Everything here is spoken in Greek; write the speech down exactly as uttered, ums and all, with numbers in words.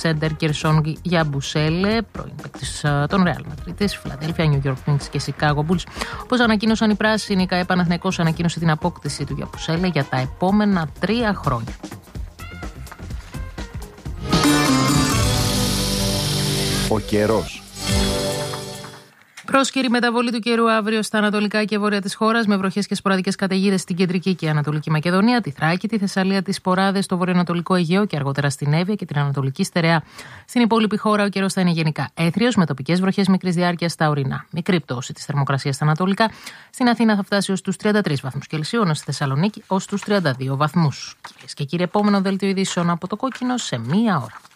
Σέντερ Κερσόν Γιαμπουσέλε, πρώην παίκτης των Ρεάλ Μαδρίτης, Φιλαδέλφια, New York Knicks και Chicago Bulls. Όπως ανακοίνωσαν οι πράσινοι, η ΚΑΕ Παναθηναϊκός ανακοίνωσε την απόκτηση του Γιαμπουσέλε για τα επόμενα τρία χρόνια. Ο καιρός. Πρόσκαιρη μεταβολή του καιρού αύριο στα ανατολικά και βόρεια της χώρας, με βροχές και σποραδικές καταιγίδες στην κεντρική και ανατολική Μακεδονία, τη Θράκη, τη Θεσσαλία, τις Σποράδες, στο βορειοανατολικό Αιγαίο και αργότερα στην Εύβοια και την Ανατολική Στερεά. Στην υπόλοιπη χώρα ο καιρός θα είναι γενικά έθριος, με τοπικές βροχές μικρής διάρκειας στα ορεινά. Μικρή πτώση της θερμοκρασίας στα ανατολικά. Στην Αθήνα θα φτάσει ως τους τριάντα τρεις βαθμούς Κελσίου, ενώ στη Θεσσαλονίκη ως τους τριάντα δύο βαθμούς. Κυρίες και κύριοι, επόμενο δελτίο ειδήσεων από το Κόκκινο σε μία ώρα.